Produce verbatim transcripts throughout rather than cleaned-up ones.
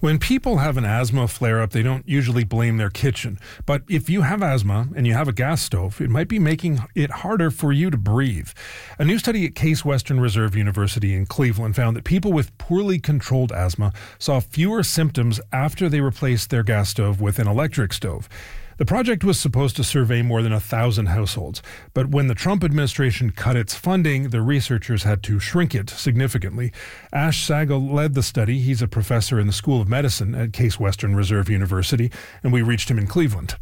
When people have an asthma flare-up, they don't usually blame their kitchen. But if you have asthma and you have a gas stove, it might be making it harder for you to breathe. A new study at Case Western Reserve University in Cleveland found that people with poorly controlled asthma saw fewer symptoms after they replaced their gas stove with an electric stove. The project was supposed to survey more than a thousand households, but when the Trump administration cut its funding, the researchers had to shrink it significantly. Ash Sagal led the study. He's a professor in the School of Medicine at Case Western Reserve University, and we reached him in Cleveland.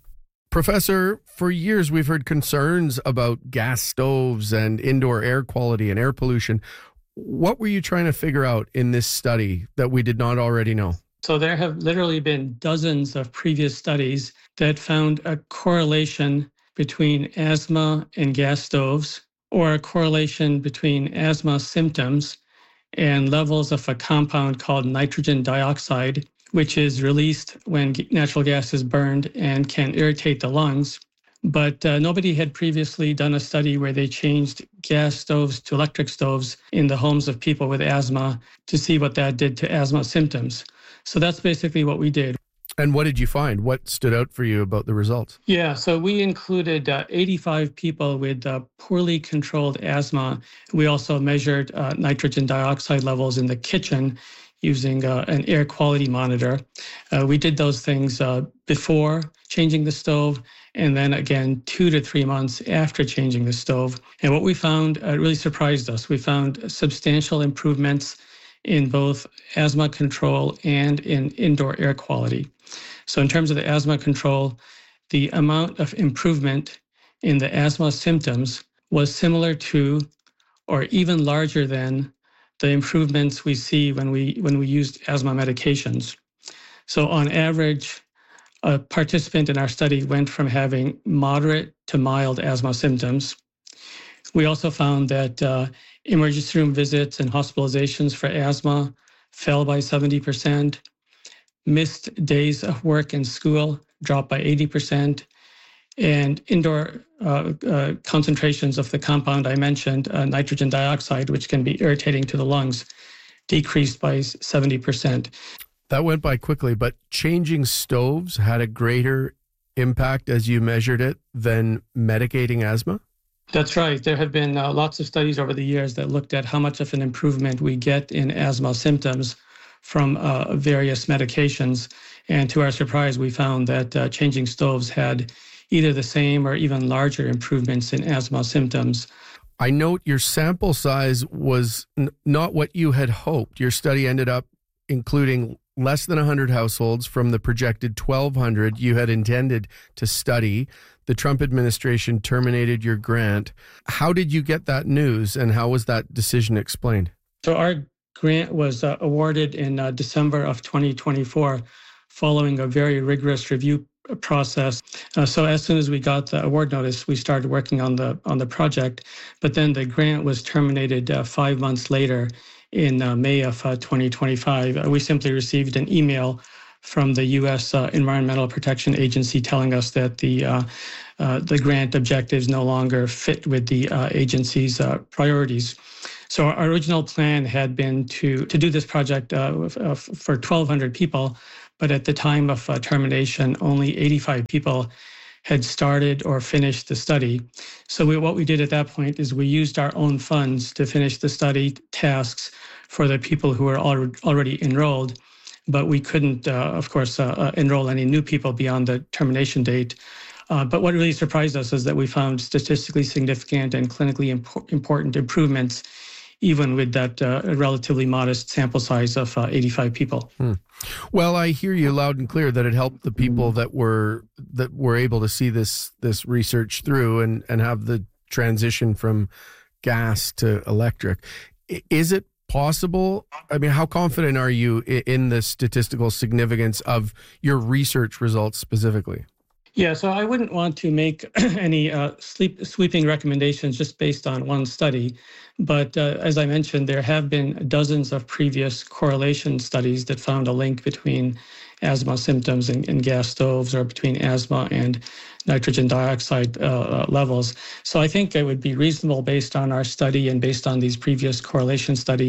Professor, for years we've heard concerns about gas stoves and indoor air quality and air pollution. What were you trying to figure out in this study that we did not already know? So there have literally been dozens of previous studies that found a correlation between asthma and gas stoves, or a correlation between asthma symptoms and levels of a compound called nitrogen dioxide, which is released when natural gas is burned and can irritate the lungs. But uh, nobody had previously done a study where they changed gas stoves to electric stoves in the homes of people with asthma to see what that did to asthma symptoms. So that's basically what we did. And what did you find? What stood out for you about the results? Yeah, so we included uh, eighty-five people with uh, poorly controlled asthma. We also measured uh, nitrogen dioxide levels in the kitchen using uh, an air quality monitor. Uh, we did those things uh, before changing the stove, and then again two to three months after changing the stove. And what we found uh, really surprised us. We found substantial improvements in both asthma control and in indoor air quality. So in terms of the asthma control, the amount of improvement in the asthma symptoms was similar to or even larger than the improvements we see when we when we used asthma medications. So on average, a participant in our study went from having moderate to mild asthma symptoms. We also found that uh, emergency room visits and hospitalizations for asthma fell by seventy percent. Missed days of work and school dropped by eighty percent. And indoor uh, uh, concentrations of the compound I mentioned, uh, nitrogen dioxide, which can be irritating to the lungs, decreased by seventy percent. That went by quickly, but changing stoves had a greater impact as you measured it than medicating asthma? That's right. There have been uh, lots of studies over the years that looked at how much of an improvement we get in asthma symptoms from uh, various medications. And to our surprise, we found that uh, changing stoves had either the same or even larger improvements in asthma symptoms. I note your sample size was n- not what you had hoped. Your study ended up including less than one hundred households from the projected twelve hundred you had intended to study. The Trump administration terminated your grant. How did you get that news, and how was that decision explained? So our grant was uh, awarded in uh, December of twenty twenty-four, following a very rigorous review process. Uh, so as soon as we got the award notice, we started working on the on the project. But then the grant was terminated uh, five months later in uh, May of uh, twenty twenty-five. Uh, we simply received an email from the U S uh, Environmental Protection Agency telling us that the uh, uh, the grant objectives no longer fit with the uh, agency's uh, priorities. So our original plan had been to to do this project uh, for twelve hundred people, but at the time of uh, termination, only eighty-five people had started or finished the study. So we, what we did at that point is we used our own funds to finish the study tasks for the people who were al- already enrolled, but we couldn't, uh, of course, uh, uh, enroll any new people beyond the termination date. Uh, but what really surprised us is that we found statistically significant and clinically impo- important improvements, even with that uh, relatively modest sample size of uh, eighty-five people. Hmm. Well, I hear you loud and clear that it helped the people that were that were able to see this this research through and, and have the transition from gas to electric. Is it possible? I mean, how confident are you in the statistical significance of your research results specifically? Yeah, so I wouldn't want to make any uh, sleep, sweeping recommendations just based on one study. But uh, as I mentioned, there have been dozens of previous correlation studies that found a link between asthma symptoms and, and gas stoves, or between asthma and nitrogen dioxide uh, levels. So I think it would be reasonable based on our study and based on these previous correlation studies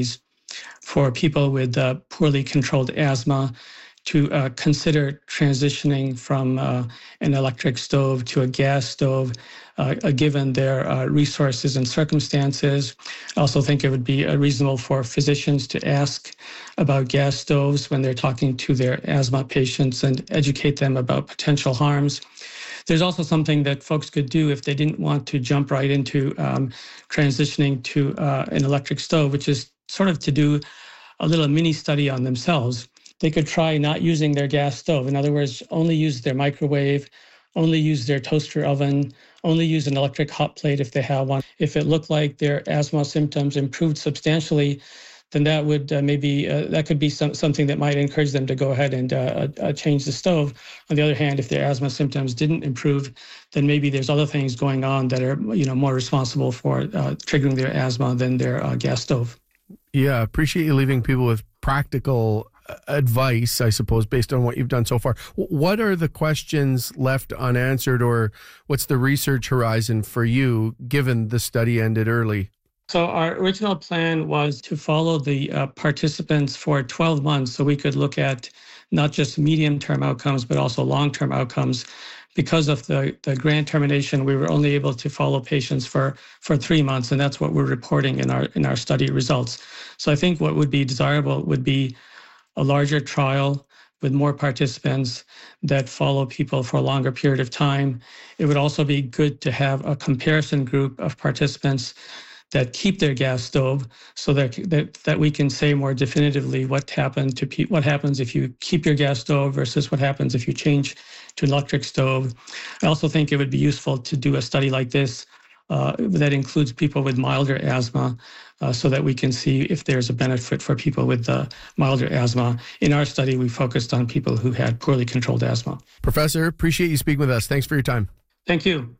for people with uh, poorly controlled asthma to uh, consider transitioning from uh, an electric stove to a gas stove, uh, given their uh, resources and circumstances. I also think it would be uh, reasonable for physicians to ask about gas stoves when they're talking to their asthma patients and educate them about potential harms. There's also something that folks could do if they didn't want to jump right into um, transitioning to uh, an electric stove, which is sort of to do a little mini study on themselves. They could try not using their gas stove. In other words, only use their microwave, only use their toaster oven, only use an electric hot plate if they have one. If it looked like their asthma symptoms improved substantially, then that would uh, maybe, uh, that could be some, something that might encourage them to go ahead and uh, uh, change the stove. On the other hand, if their asthma symptoms didn't improve, then maybe there's other things going on that are, you know, more responsible for uh, triggering their asthma than their uh, gas stove. Yeah, appreciate you leaving people with practical advice, I suppose, based on what you've done so far. What are the questions left unanswered, or what's the research horizon for you, given the study ended early? So our original plan was to follow the uh, participants for twelve months so we could look at not just medium-term outcomes, but also long-term outcomes. Because of the, the grant termination, we were only able to follow patients for, for three months, and that's what we're reporting in our in our study results. So I think what would be desirable would be a larger trial with more participants that follow people for a longer period of time. It would also be good to have a comparison group of participants that keep their gas stove, so that that, that we can say more definitively what happened to pe- what happens if you keep your gas stove versus what happens if you change to an electric stove. I also think it would be useful to do a study like this uh, that includes people with milder asthma, uh, so that we can see if there's a benefit for people with uh, milder asthma. In our study, we focused on people who had poorly controlled asthma. Professor, appreciate you speaking with us. Thanks for your time. Thank you.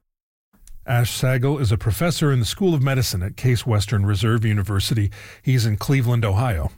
Ash Sagel is a professor in the School of Medicine at Case Western Reserve University. He's in Cleveland, Ohio.